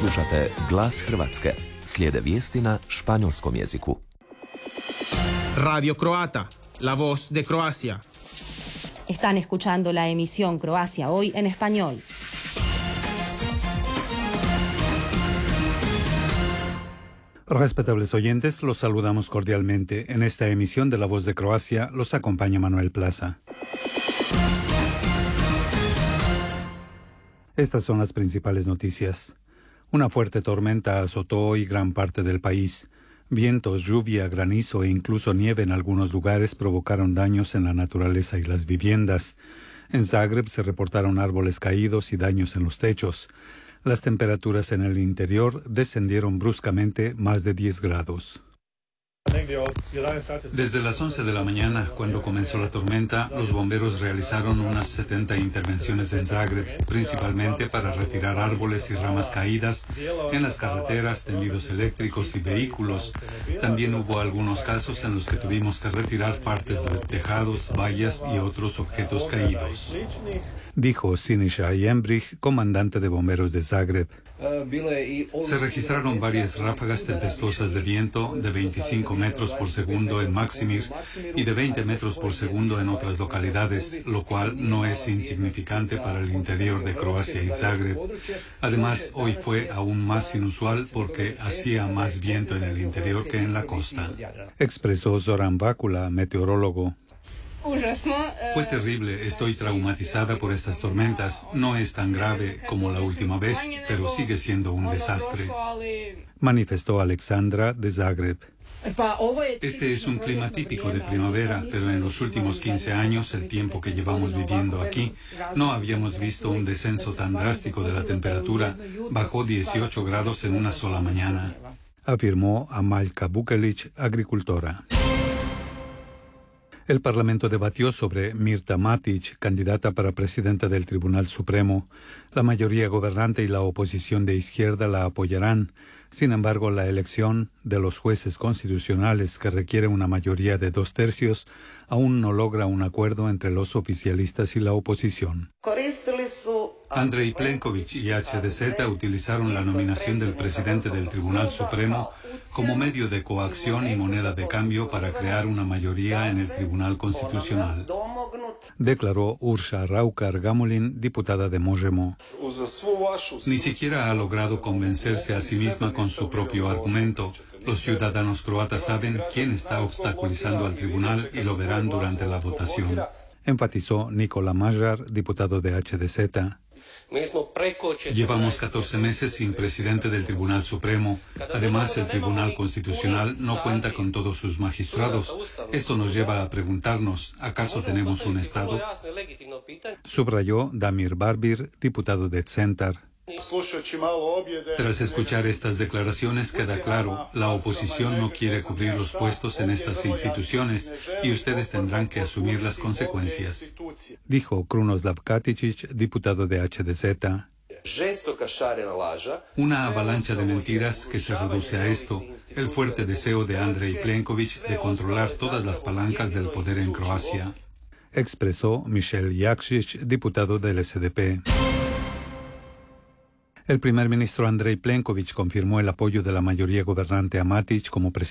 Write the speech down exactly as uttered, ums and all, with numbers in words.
Slušate Glas Hrvatske. Slijede vijesti na španjolskom jeziku. Radio Croata, la voz de Croacia. Están escuchando la emisión Croacia Hoy en español. Respetables oyentes, los saludamos cordialmente. En esta emisión de La Voz de Croacia los acompaña Manuel Plaza. Estas son las principales noticias. Una fuerte tormenta azotó hoy gran parte del país. Vientos, lluvia, granizo e incluso nieve en algunos lugares provocaron daños en la naturaleza y las viviendas. En Zagreb se reportaron árboles caídos y daños en los techos. Las temperaturas en el interior descendieron bruscamente más de diez grados. Desde las once de la mañana, cuando comenzó la tormenta, los bomberos realizaron unas setenta intervenciones en Zagreb, principalmente para retirar árboles y ramas caídas en las carreteras, tendidos eléctricos y vehículos. También hubo algunos casos en los que tuvimos que retirar partes de tejados, vallas y otros objetos caídos, dijo Siniša Jembrich, comandante de bomberos de Zagreb. Se registraron varias ráfagas tempestuosas de viento de veinticinco metros por segundo en Maksimir y de veinte metros por segundo en otras localidades, lo cual no es insignificante para el interior de Croacia y Zagreb. Además, hoy fue aún más inusual porque hacía más viento en el interior que en la costa, expresó Zoran Vakula, meteorólogo. Fue terrible, estoy traumatizada por estas tormentas. No es tan grave como la última vez, pero sigue siendo un desastre, manifestó Alexandra de Zagreb. Este es un clima típico de primavera, pero en los últimos quince años, el tiempo que llevamos viviendo aquí, no habíamos visto un descenso tan drástico de la temperatura. Bajó dieciocho grados en una sola mañana, afirmó Amaljka Vukelić, agricultora. El Parlamento debatió sobre Mirta Matić, candidata para presidenta del Tribunal Supremo. La mayoría gobernante y la oposición de izquierda la apoyarán. Sin embargo, la elección de los jueces constitucionales, que requiere una mayoría de dos tercios, aún no logra un acuerdo entre los oficialistas y la oposición. Andrej Plenković y H D Z utilizaron la nominación del presidente del Tribunal Supremo como medio de coacción y moneda de cambio para crear una mayoría en el Tribunal Constitucional, declaró Urša Raukar-Gamulin, diputada de Možemo. Ni siquiera ha logrado convencerse a sí misma con su propio argumento. Los ciudadanos croatas saben quién está obstaculizando al tribunal y lo verán durante la votación, enfatizó Nikola Mažar, diputado de H D Z. Llevamos catorce meses sin presidente del Tribunal Supremo. Además, el Tribunal Constitucional no cuenta con todos sus magistrados. Esto nos lleva a preguntarnos, ¿acaso tenemos un Estado? Subrayó Damir Barbir, diputado de Centar. Tras escuchar estas declaraciones queda claro, la oposición no quiere cubrir los puestos en estas instituciones y ustedes tendrán que asumir las consecuencias, dijo Krunoslav Katičić, diputado de H D Z. Una avalancha de mentiras que se reduce a esto, el fuerte deseo de Andrej Plenković de controlar todas las palancas del poder en Croacia, expresó Michel Jakšić, diputado del S D P. El primer ministro Andrej Plenković confirmó el apoyo de la mayoría gobernante a Matić como presidente